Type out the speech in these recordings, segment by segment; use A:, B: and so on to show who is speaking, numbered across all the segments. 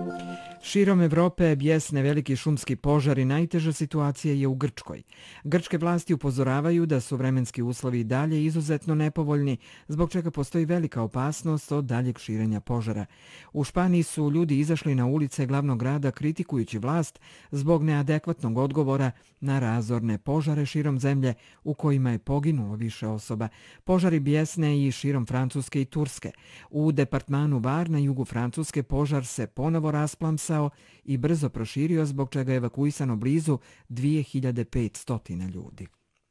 A: Širom Evrope bijesne veliki šumski požari, najteža situacija je u Grčkoj. Grčke vlasti upozoravaju da su vremenski uslovi dalje izuzetno nepovoljni, zbog čega postoji velika opasnost od daljeg širenja požara. U Španiji su ljudi izašli na ulice glavnog grada kritikujući vlast zbog neadekvatnog odgovora na razorne požare širom zemlje u kojima je poginulo više osoba. Požari bijesne i širom Francuske i Turske. U departmanu Var na jugu Francuske požar se ponovo rasplamsao i brzo proširio, zbog čega je evakuisano blizu 2500 ljudi.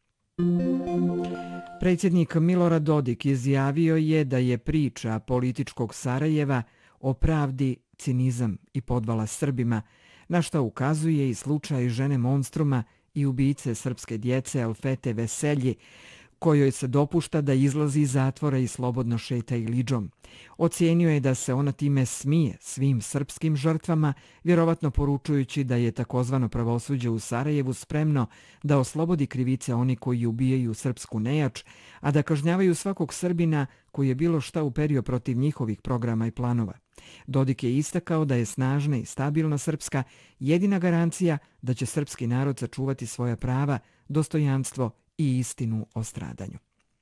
A: Predsjednik Milorad Dodik izjavio je da je priča političkog Sarajeva o pravdi, cinizam i podvala Srbima, na što ukazuje i slučaj žene monstruma i ubice srpske djece Elfete Veselji, kojoj se dopušta da izlazi iz zatvora i slobodno šeta Ilidžom. Ocijenio je da se ona time smije svim srpskim žrtvama, vjerovatno poručujući da je takozvano pravosuđe u Sarajevu spremno da oslobodi krivice oni koji ubijaju srpsku nejač, a da kažnjavaju svakog Srbina koji je bilo šta uperio protiv njihovih programa i planova. Dodik je istakao da je snažna i stabilna Srpska jedina garancija da će srpski narod sačuvati svoja prava, dostojanstvo i istinu o stradanju.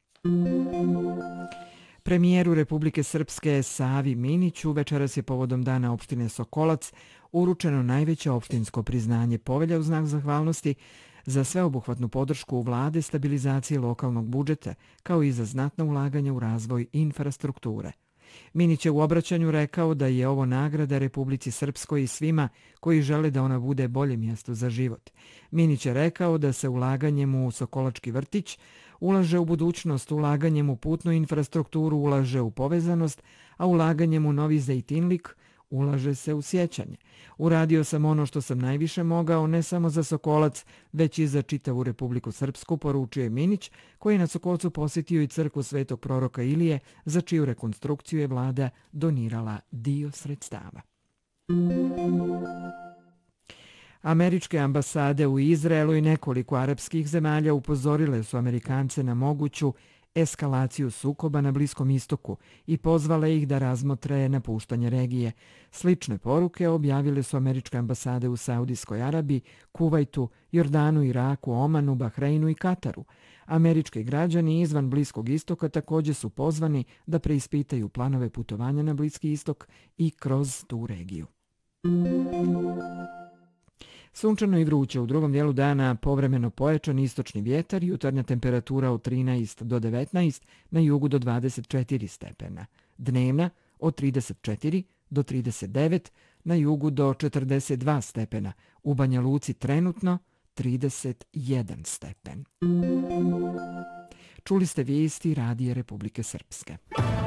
A: Premijeru Republike Srpske Savi Miniću večeras je povodom dana opštine Sokolac uručeno najveće opštinsko priznanje Povelja u znak zahvalnosti za sveobuhvatnu podršku vlade stabilizacije lokalnog budžeta, kao i za znatna ulaganja u razvoj infrastrukture. Minić je u obraćanju rekao da je ovo nagrada Republici Srpskoj i svima koji žele da ona bude bolje mjesto za život. Minić je rekao da se ulaganjem u Sokolački vrtić ulaže u budućnost, ulaganjem u putnu infrastrukturu ulaže u povezanost, a ulaganjem u Novi Zejtinlik ulaže se u sjećanje. Uradio sam ono što sam najviše mogao, ne samo za Sokolac, već i za čitavu Republiku Srpsku, poručio je Minić, koji je na Sokolcu posjetio i crkvu Svetog proroka Ilije, za čiju rekonstrukciju je vlada donirala dio sredstava. Američke ambasade u Izraelu i nekoliko arapskih zemalja upozorile su Amerikance na moguću eskalaciju sukoba na Bliskom istoku i pozvale ih da razmotre napuštanje regije. Slične poruke objavile su američke ambasade u Saudijskoj Arabiji, Kuvajtu, Jordanu, Iraku, Omanu, Bahreinu i Kataru. Američki građani izvan Bliskog istoka također su pozvani da preispitaju planove putovanja na Bliski istok i kroz tu regiju. Sunčano i vruće, u drugom dijelu dana povremeno pojačan istočni vjetar, jutarnja temperatura od 13 do 19, na jugu do 24 stepena. Dnevna od 34 do 39, na jugu do 42 stepena. U Banja Luci trenutno 31 stepen. Čuli ste vijesti Radija Republike Srpske.